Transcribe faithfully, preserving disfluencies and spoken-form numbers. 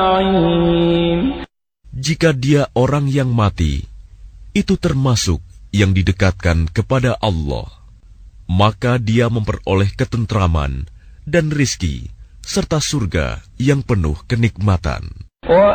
Jika dia orang yang mati, itu termasuk yang didekatkan kepada Allah, maka dia memperoleh ketentraman dan rizki serta surga yang penuh kenikmatan.